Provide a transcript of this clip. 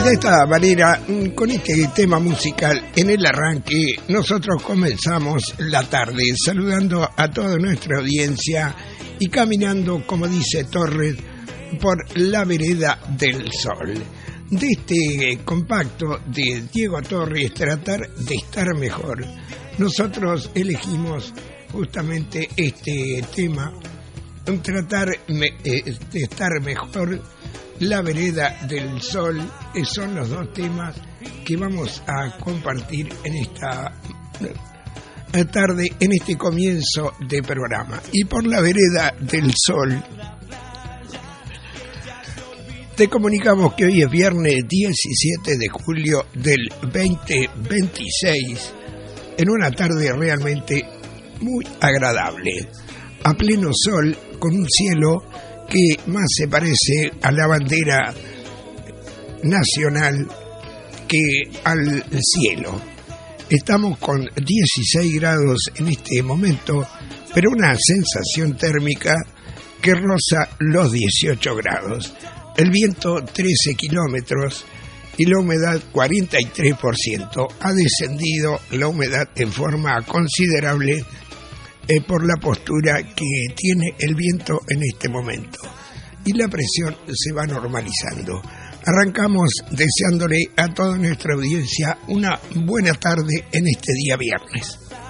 de esta manera, con este tema musical en el arranque, nosotros comenzamos la tarde saludando a toda nuestra audiencia y caminando, como dice Torres, por la vereda del sol. De este compacto de Diego Torres, tratar de estar mejor, nosotros elegimos justamente este tema, tratar de estar mejor, la vereda del sol. Son los dos temas que vamos a compartir en esta tarde, en este comienzo de programa. Y por la vereda del sol te comunicamos que hoy es viernes 17 de julio del 2026, en una tarde realmente muy agradable, a pleno sol, con un cielo que más se parece a la bandera nacional que al cielo. Estamos con 16 grados en este momento, pero una sensación térmica que roza los 18 grados. El viento 13 kilómetros y la humedad 43%. Ha descendido la humedad en forma considerable por la postura que tiene el viento en este momento. Y la presión se va normalizando. Arrancamos deseándole a toda nuestra audiencia una buena tarde en este día viernes.